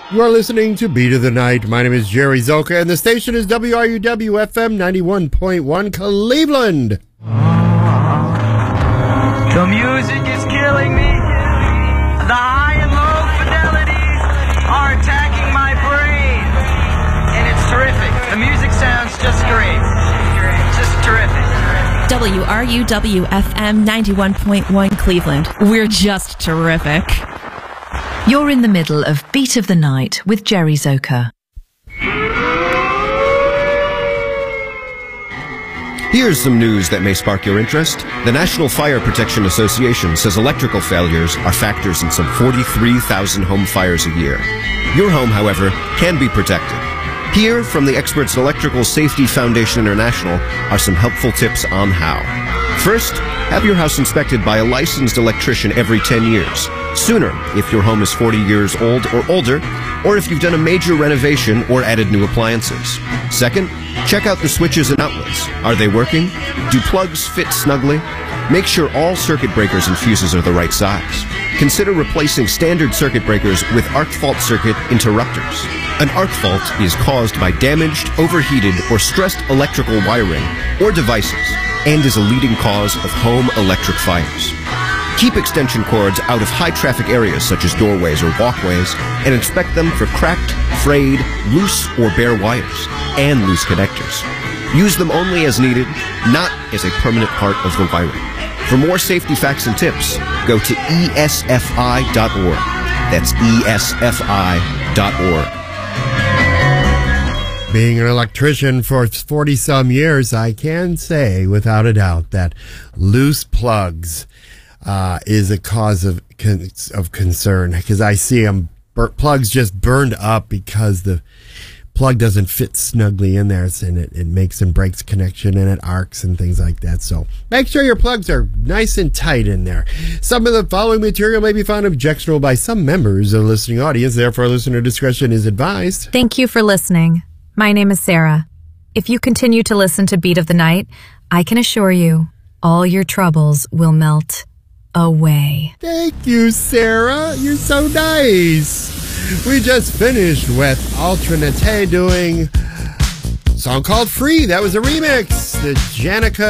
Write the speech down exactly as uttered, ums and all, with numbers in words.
You are listening to Beat of the Night. My name is Jerry Zoka, and the station is W R U W F M ninety-one point one Cleveland. The music is killing me. The high and low fidelities are attacking my brain. And it's terrific. The music sounds just great. Just terrific. W R U W F M ninety-one point one Cleveland. We're just terrific. You're in the middle of Beat of the Night with Jerry Zoka. Here's some news that may spark your interest. The National Fire Protection Association says electrical failures are factors in some forty-three thousand home fires a year. Your home, however, can be protected. Here, from the experts at Electrical Safety Foundation International, are some helpful tips on how. First, have your house inspected by a licensed electrician every ten years. Sooner, if your home is forty years old or older, or if you've done a major renovation or added new appliances. Second, check out the switches and outlets. Are they working? Do plugs fit snugly? Make sure all circuit breakers and fuses are the right size. Consider replacing standard circuit breakers with arc fault circuit interrupters. An arc fault is caused by damaged, overheated, or stressed electrical wiring or devices, and is a leading cause of home electric fires. Keep extension cords out of high-traffic areas such as doorways or walkways, and inspect them for cracked, frayed, loose, or bare wires, and loose connectors. Use them only as needed, not as a permanent part of the wiring. For more safety facts and tips, go to E S F I dot org. That's E S F I dot org. Being an electrician for forty-some years, I can say without a doubt that loose plugs uh, is a cause of con- of concern, because I see them bur- plugs just burned up because the plug doesn't fit snugly in there, and it, it makes and breaks connection, and it arcs and things like that. So make sure your plugs are nice and tight in there. Some of the following material may be found objectionable by some members of the listening audience. Therefore, listener discretion is advised. Thank you for listening. My name is Sarah. If you continue to listen to Beat of the Night, I can assure you all your troubles will melt away. Thank you, Sarah. You're so nice. We just finished with Alternate doing a song called Free. That was a remix. The Janica